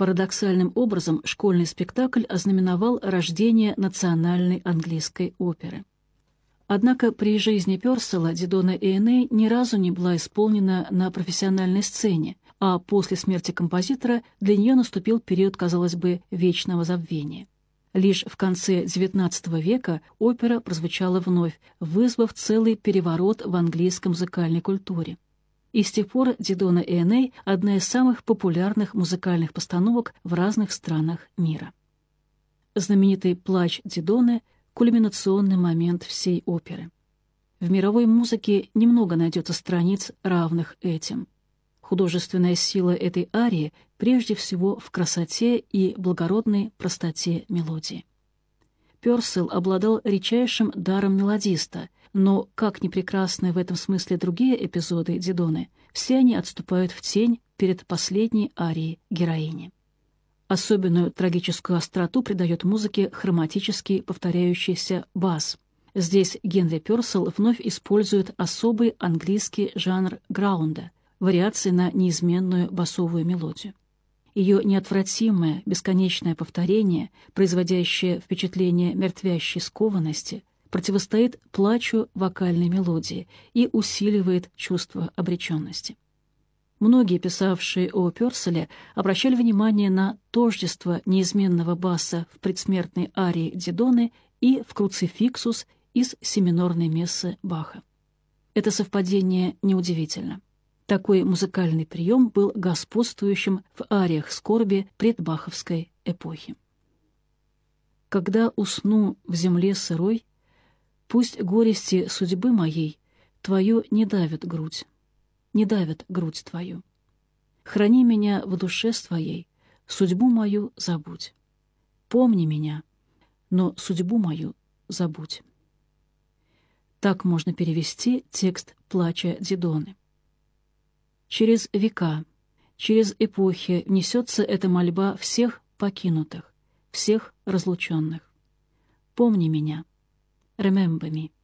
Парадоксальным образом школьный спектакль ознаменовал рождение национальной английской оперы. Однако при жизни Пёрселла «Дидона и Эней» ни разу не была исполнена на профессиональной сцене, а после смерти композитора для нее наступил период, казалось бы, вечного забвения. Лишь в конце XIX века опера прозвучала вновь, вызвав целый переворот в английской музыкальной культуре. И с тех пор «Дидона и Эней» — одна из самых популярных музыкальных постановок в разных странах мира. Знаменитый «Плач Дидоны» — кульминационный момент всей оперы. В мировой музыке немного найдется страниц, равных этим. Художественная сила этой арии прежде всего в красоте и благородной простоте мелодии. Пёрселл обладал редчайшим даром мелодиста, но, как ни прекрасны в этом смысле другие эпизоды Дидоны, все они отступают в тень перед последней арией героини. Особенную трагическую остроту придает музыке хроматический повторяющийся бас. Здесь Генри Пёрселл вновь использует особый английский жанр граунда, вариации на неизменную басовую мелодию. Ее неотвратимое, бесконечное повторение, производящее впечатление мертвящей скованности, противостоит плачу вокальной мелодии и усиливает чувство обреченности. Многие, писавшие о Пёрселле, обращали внимание на тождество неизменного баса в предсмертной арии Дидоны и в круцификсус из семинорной мессы Баха. Это совпадение неудивительно. Такой музыкальный прием был господствующим в ариях скорби предбаховской эпохи. «Когда усну в земле сырой, пусть горести судьбы моей твою не давят грудь, не давят грудь твою. Храни меня в душе своей, судьбу мою забудь. Помни меня, но судьбу мою забудь». Так можно перевести текст «Плача Дидоны». Через века, через эпохи несется эта мольба всех покинутых, всех разлученных. «Помни меня», «Remember me».